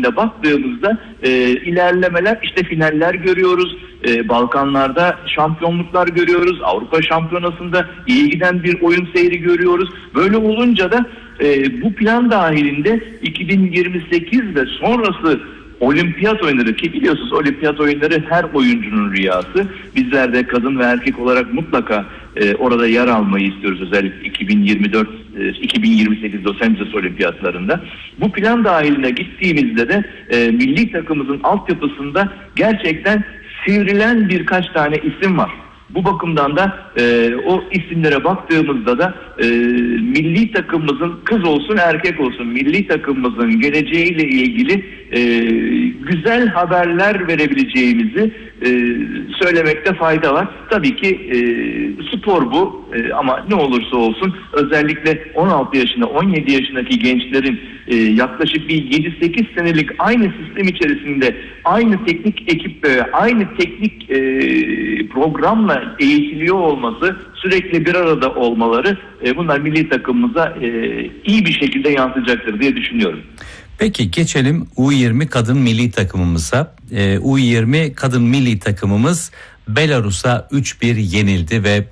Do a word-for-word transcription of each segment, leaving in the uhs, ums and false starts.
dahilinde baktığımızda e, ilerlemeler, işte finaller görüyoruz. E, Balkanlarda şampiyonluklar görüyoruz. Avrupa Şampiyonası'nda iyi giden bir oyun seyri görüyoruz. Böyle olunca da e, bu plan dahilinde iki bin yirmi sekiz ve sonrası olimpiyat oyunları, ki biliyorsunuz olimpiyat oyunları her oyuncunun rüyası. Bizler de kadın ve erkek olarak mutlaka e, orada yer almayı istiyoruz. Özellikle iki bin yirmi dört e, iki bin yirmi sekiz Los Angeles olimpiyatlarında. Bu plan dahiline gittiğimizde de e, milli takımımızın altyapısında gerçekten sivrilen birkaç tane isim var. Bu bakımdan da e, o isimlere baktığımızda da e, milli takımımızın, kız olsun erkek olsun, milli takımımızın geleceğiyle ilgili e, güzel haberler verebileceğimizi e, söylemekte fayda var. Tabii ki e, spor bu e, ama ne olursa olsun özellikle on altı yaşında on yedi yaşındaki gençlerin e, yaklaşık bir yedi sekiz senelik aynı sistem içerisinde aynı teknik ekiple, aynı teknik e, programla eğitiliyor olması, sürekli bir arada olmaları e, bunlar milli takımımıza e, iyi bir şekilde yansıyacaktır diye düşünüyorum. Peki geçelim U yirmi kadın milli takımımıza. E, U yirmi kadın milli takımımız Belarus'a üç bir yenildi ve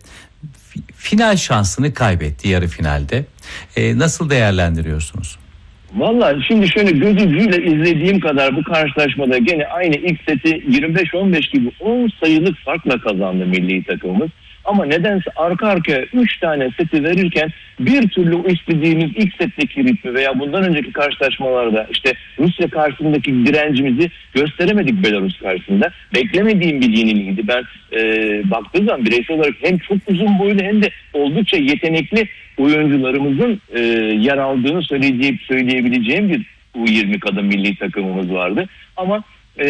final şansını kaybetti yarı finalde. E, nasıl değerlendiriyorsunuz? Vallahi şimdi şöyle göz ucuyla izlediğim kadar bu karşılaşmada gene aynı ilk seti yirmi beş on beş gibi on sayılık farkla kazandı milli takımımız. Ama nedense arka arkaya üç tane seti verirken bir türlü o istediğimiz ilk setteki ritmi veya bundan önceki karşılaşmalarda işte Rusya karşısındaki direncimizi gösteremedik Belarus karşısında. Beklemediğim bir yenilgiydi. Ben e, baktığım zaman bireysel olarak hem çok uzun boylu hem de oldukça yetenekli oyuncularımızın e, yer aldığını söyleyeceğim, söyleyebileceğim bir U yirmi kadın milli takımımız vardı. Ama e,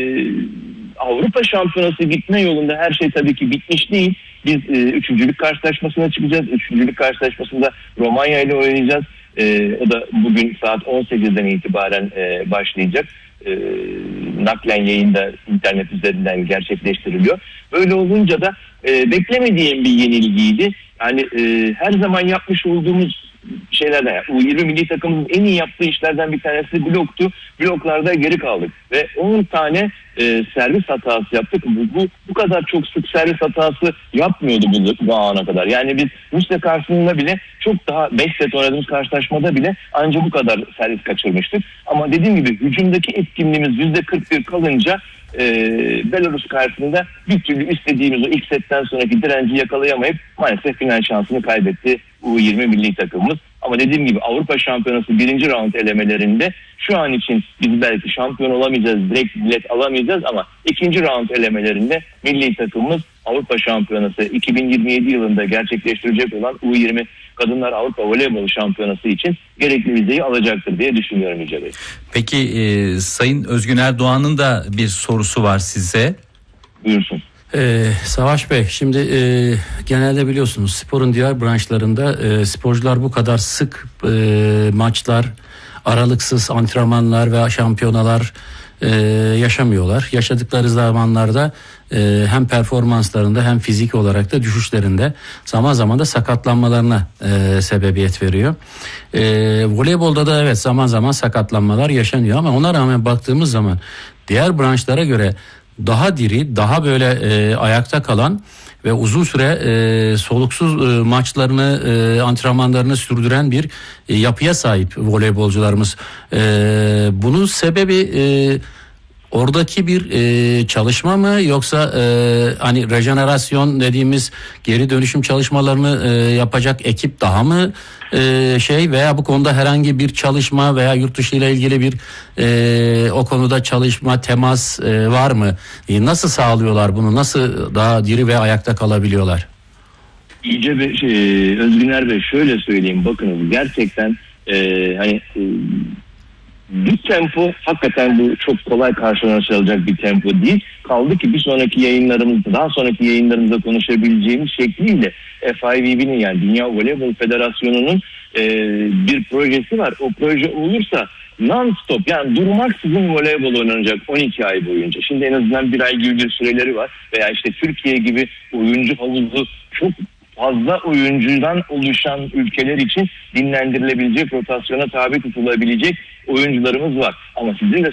Avrupa Şampiyonası gitme yolunda her şey tabii ki bitmiş değil. Biz e, üçüncülük karşılaşmasına çıkacağız. Üçüncülük karşılaşmasında Romanya ile oynayacağız. E, o da bugün saat on sekizden itibaren e, başlayacak. E, naklen yayında internet üzerinden gerçekleştiriliyor. Böyle olunca da e, beklemediğim bir yenilgiydi. Yani e, her zaman yapmış olduğumuz şeylerden, yani U yirmi milli takımımızın en iyi yaptığı işlerden bir tanesi bloktu. Bloklarda geri kaldık ve on tane e, servis hatası yaptık. Bu, bu bu kadar çok sık servis hatası yapmıyordu bu, bu ana kadar. Yani biz Rusya karşısında bile çok daha beş set oynadığımız karşılaşmada bile ancak bu kadar servis kaçırmıştık. Ama dediğim gibi hücumdaki etkinliğimiz yüzde kırk bir kalınca e, Belarus karşısında bir türlü istediğimiz o ilk setten sonraki direnci yakalayamayıp maalesef final şansını kaybetti U yirmi milli takımımız. Ama dediğim gibi Avrupa Şampiyonası birinci round elemelerinde şu an için biz belki şampiyon olamayacağız, direkt bilet alamayacağız ama ikinci round elemelerinde milli takımımız Avrupa Şampiyonası iki bin yirmi yedi yılında gerçekleştirecek olan U yirmi Kadınlar Avrupa Voleybol Şampiyonası için gerekli vizeyi alacaktır diye düşünüyorum Yüce Bey. Peki e, Sayın Özgün Erdoğan'ın da bir sorusu var size. Buyursun. Ee, Savaş Bey, şimdi e, genelde biliyorsunuz sporun diğer branşlarında e, sporcular bu kadar sık e, maçlar, aralıksız antrenmanlar ve şampiyonalar e, yaşamıyorlar. Yaşadıkları zamanlarda e, hem performanslarında hem fizik olarak da düşüşlerinde zaman zaman da sakatlanmalarına e, sebebiyet veriyor. E, voleybolda da evet zaman zaman sakatlanmalar yaşanıyor ama ona rağmen baktığımız zaman diğer branşlara göre daha diri, daha böyle e, ayakta kalan ve uzun süre e, soluksuz e, maçlarını, e, antrenmanlarını sürdüren bir e, yapıya sahip voleybolcularımız. E, bunun sebebi e, oradaki bir e, çalışma mı yoksa e, hani rejenerasyon dediğimiz geri dönüşüm çalışmalarını e, yapacak ekip daha mı e, şey veya bu konuda herhangi bir çalışma veya yurt dışı ile ilgili bir e, o konuda çalışma temas e, var mı? E, nasıl sağlıyorlar bunu? Nasıl daha diri ve ayakta kalabiliyorlar? İyice bir şey, Özgüner Bey şöyle söyleyeyim, bakınız gerçekten e, hani e, bir tempo hakikaten bu çok kolay karşılaşılacak bir tempo değil. Kaldı ki bir sonraki yayınlarımızda, daha sonraki yayınlarımızda konuşabileceğimiz şekliyle F I V B'nin yani Dünya Voleybol Federasyonu'nun e, bir projesi var. O proje olursa non-stop yani durmaksızın voleybol oynanacak on iki ay boyunca. Şimdi en azından bir ay gibi bir süreleri var. Veya işte Türkiye gibi oyuncu havuzu çok fazla oyuncudan oluşan ülkeler için dinlendirilebilecek, rotasyona tabi tutulabilecek oyuncularımız var. Ama sizin de